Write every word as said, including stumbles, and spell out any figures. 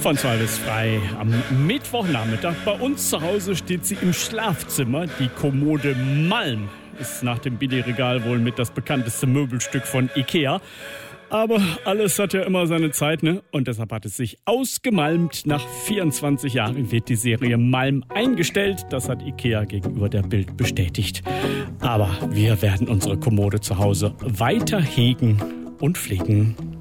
Von zwei bis drei am Mittwochnachmittag. Bei uns zu Hause steht sie im Schlafzimmer. Die Kommode Malm ist nach dem Billigregal wohl mit das bekannteste Möbelstück von Ikea. Aber alles hat ja immer seine Zeit, ne? Und deshalb hat es sich ausgemalmt. Nach vierundzwanzig Jahren wird die Serie Malm eingestellt. Das hat Ikea gegenüber der Bild bestätigt. Aber wir werden unsere Kommode zu Hause weiter hegen und pflegen.